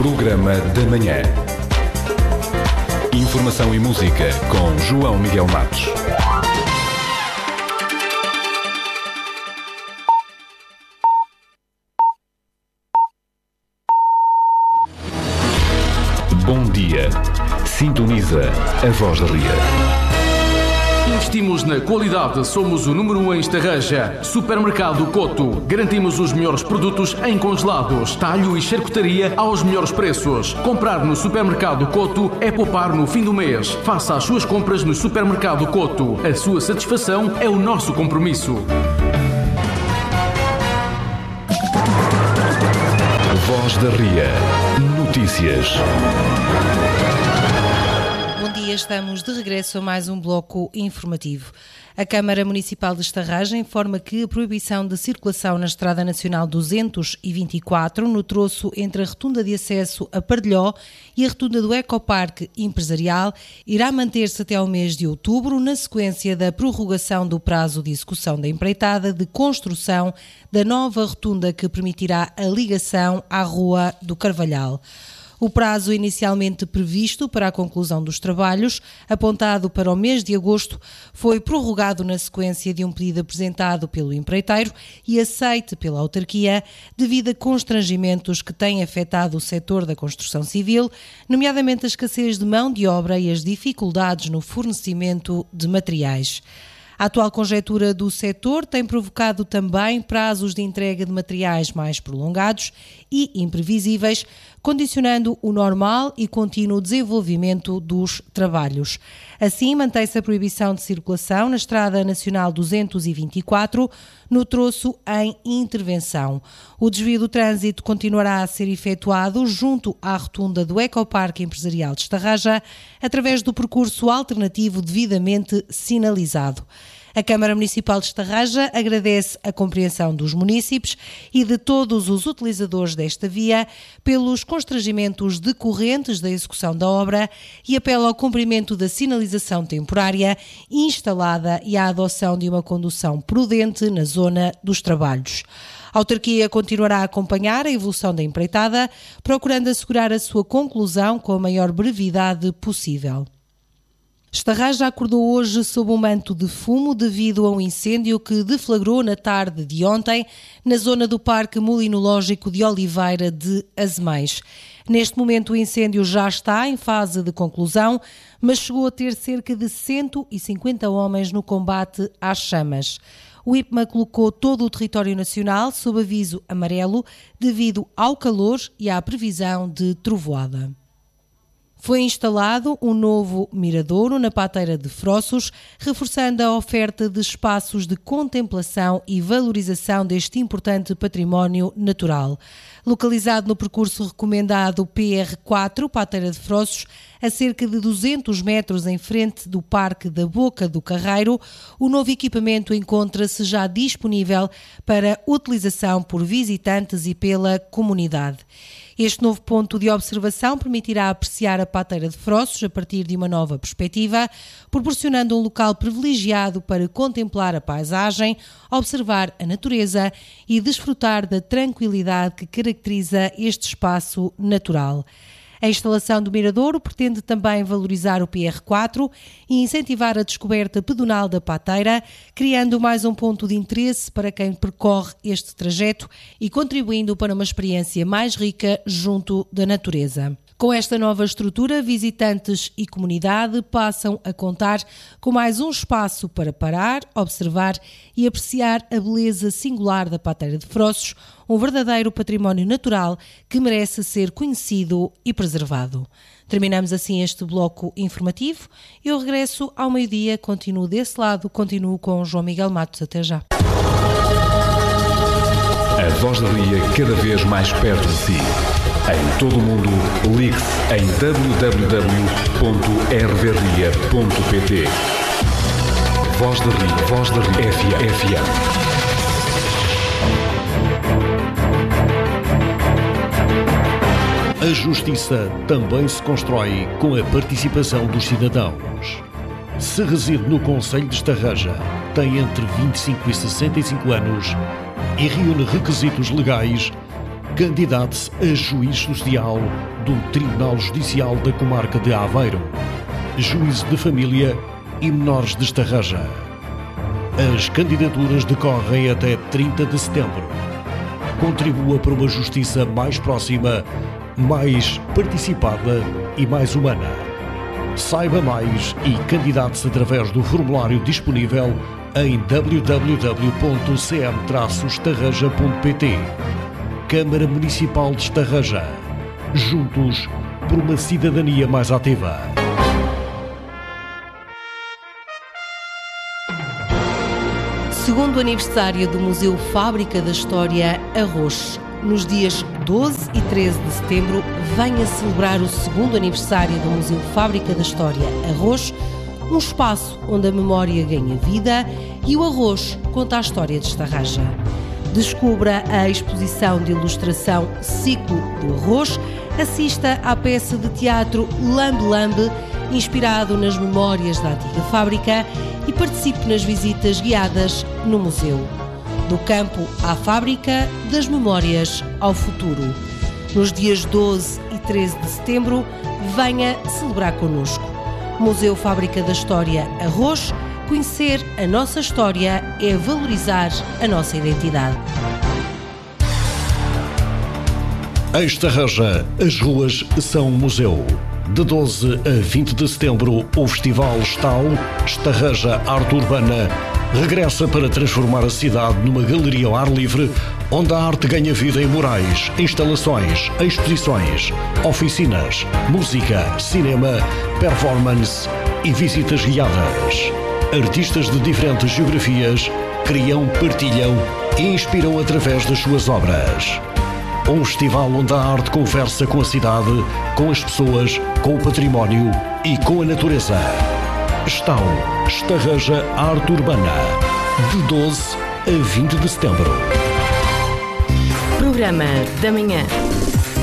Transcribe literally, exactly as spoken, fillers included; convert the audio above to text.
Programa da Manhã. Informação e música com João Miguel Matos. Bom dia. Sintoniza a Voz da Ria. Investimos na qualidade, somos o número um em Estarreja. Supermercado Coto. Garantimos os melhores produtos em congelados, talho e charcutaria aos melhores preços. Comprar no Supermercado Coto é poupar no fim do mês. Faça as suas compras no Supermercado Coto. A sua satisfação é o nosso compromisso. Voz da Ria. Notícias. Estamos de regresso a mais um bloco informativo. A Câmara Municipal de Estarreja informa que a proibição de circulação na Estrada Nacional duzentos e vinte e quatro, no troço entre a rotunda de acesso a Pardelhó e a rotunda do Ecoparque Empresarial, irá manter-se até ao mês de outubro, na sequência da prorrogação do prazo de execução da empreitada de construção da nova rotunda que permitirá a ligação à Rua do Carvalhal. O prazo inicialmente previsto para a conclusão dos trabalhos, apontado para o mês de agosto, foi prorrogado na sequência de um pedido apresentado pelo empreiteiro e aceite pela autarquia, devido a constrangimentos que têm afetado o setor da construção civil, nomeadamente a escassez de mão de obra e as dificuldades no fornecimento de materiais. A atual conjectura do setor tem provocado também prazos de entrega de materiais mais prolongados e imprevisíveis, condicionando o normal e contínuo desenvolvimento dos trabalhos. Assim, mantém-se a proibição de circulação na Estrada Nacional duzentos e vinte e quatro, no troço em intervenção. O desvio do trânsito continuará a ser efetuado junto à rotunda do Ecoparque Empresarial de Estarreja, através do percurso alternativo devidamente sinalizado. A Câmara Municipal de Estarreja agradece a compreensão dos munícipes e de todos os utilizadores desta via pelos constrangimentos decorrentes da execução da obra e apela ao cumprimento da sinalização temporária instalada e à adoção de uma condução prudente na zona dos trabalhos. A autarquia continuará a acompanhar a evolução da empreitada, procurando assegurar a sua conclusão com a maior brevidade possível. Estarreja acordou hoje sob um manto de fumo devido a um incêndio que deflagrou na tarde de ontem na zona do Parque Molinológico de Oliveira de Azemais. Neste momento o incêndio já está em fase de conclusão, mas chegou a ter cerca de cento e cinquenta homens no combate às chamas. O I P M A colocou todo o território nacional sob aviso amarelo devido ao calor e à previsão de trovoada. Foi instalado um novo miradouro na Pateira de Frossos, reforçando a oferta de espaços de contemplação e valorização deste importante património natural. Localizado no percurso recomendado P R quatro, Pateira de Frossos, a cerca de duzentos metros em frente do Parque da Boca do Carreiro, o novo equipamento encontra-se já disponível para utilização por visitantes e pela comunidade. Este novo ponto de observação permitirá apreciar a Pateira de Frossos a partir de uma nova perspectiva, proporcionando um local privilegiado para contemplar a paisagem, observar a natureza e desfrutar da tranquilidade que caracteriza este espaço natural. A instalação do miradouro pretende também valorizar o P R quatro e incentivar a descoberta pedonal da Pateira, criando mais um ponto de interesse para quem percorre este trajeto e contribuindo para uma experiência mais rica junto da natureza. Com esta nova estrutura, visitantes e comunidade passam a contar com mais um espaço para parar, observar e apreciar a beleza singular da Pateira de Frossos, um verdadeiro património natural que merece ser conhecido e preservado. Terminamos assim este bloco informativo. Eu regresso ao meio-dia, continuo desse lado, continuo com João Miguel Matos. Até já. A Voz da Ria cada vez mais perto de si. Em todo o mundo, ligue-se em w w w ponto r v ria ponto p t. Voz da Ria, Voz da Ria, F M. A justiça também se constrói com a participação dos cidadãos. Se reside no concelho de Estarreja, tem entre vinte e cinco e sessenta e cinco anos e reúne requisitos legais, Candidate-se a juiz social do Tribunal Judicial da Comarca de Aveiro, juízo de família e menores de Estarreja. As candidaturas decorrem até trinta de setembro. Contribua para uma justiça mais próxima, mais participada e mais humana. Saiba mais e candidate-se através do formulário disponível em w w w ponto c m traço estarreja ponto p t. Câmara Municipal de Estarreja. Juntos por uma cidadania mais ativa. Segundo aniversário do Museu Fábrica da História Arroz. Nos dias doze e treze de setembro, venha celebrar o segundo aniversário do Museu Fábrica da História Arroz, um espaço onde a memória ganha vida e o arroz conta a história de Estarreja. Descubra a exposição de ilustração Ciclo do Arroz, assista à peça de teatro Lambe Lambe, inspirado nas memórias da antiga fábrica, e participe nas visitas guiadas no museu. Do campo à fábrica, das memórias ao futuro. Nos dias doze e treze de setembro, venha celebrar connosco. Museu Fábrica da História Arroz. Conhecer a nossa história é valorizar a nossa identidade. Em Estarreja, as ruas são um museu. De doze a vinte de setembro, o Festival Stau, Estarreja Arte Urbana, regressa para transformar a cidade numa galeria ao ar livre, onde a arte ganha vida em murais, instalações, exposições, oficinas, música, cinema, performance e visitas guiadas. Artistas de diferentes geografias criam, partilham e inspiram através das suas obras. Um festival onde a arte conversa com a cidade, com as pessoas, com o património e com a natureza. Stau, Estarreja Arte Urbana, de doze a vinte de setembro. Programa da Manhã.